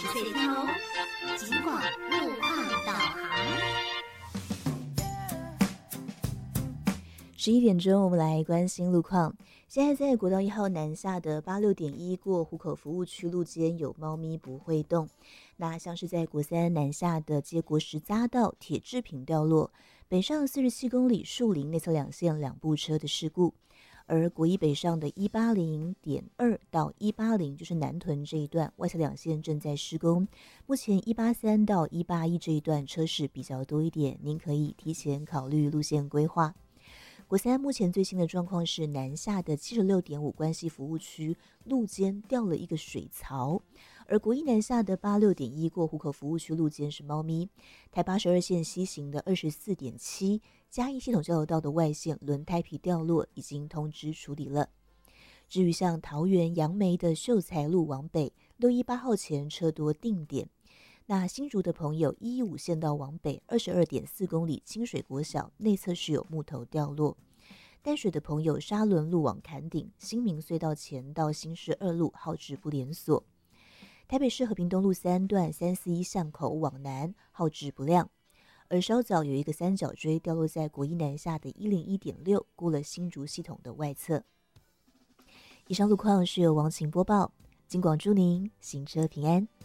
是翠涛，警广路况导航。 11点钟，我们来关心路况。现在在国道1号南下的86.1过湖口服务区路肩有猫咪不会动。那像是在国3南下的接国十匝道铁制品掉落，北上47公里树林内侧两线两部车的事故。而国1北上的180.2到180就是南屯这一段外侧两线正在施工，目前183到181这一段车势比较多一点，您可以提前考虑路线规划。国3目前最新的状况是南下的76.5关系服务区路肩掉了一个水槽，而国1南下的86.1过湖口服务区路肩是猫咪。台82线西行的24.7嘉义系统交流道的外线轮胎皮掉落，已经通知处理了。至于像桃园杨梅的秀才路往北618号前车多定点。那新竹的朋友115线道往北22.4公里清水国小内侧是有木头掉落。淡水的朋友沙仑路往坎顶新民隧道前到新市2路号志不连锁。台北市和平东路3段341巷口往南号志不亮。而稍早有一个三角锥掉落在国1南下的101.6过了新竹系统的外侧。以上路况是由王晴播报，警广祝您行车平安。